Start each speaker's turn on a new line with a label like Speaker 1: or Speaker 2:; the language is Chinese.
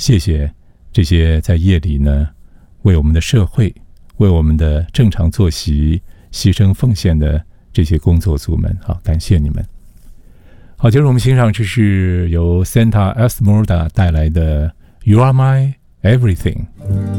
Speaker 1: 谢谢这些在夜里呢为我们的社会、为我们的正常作息牺牲奉献的这些工作组们，好，感谢你们。好，接着我们欣赏这是由 Santa Esmeralda 带来的 You Are My Everything。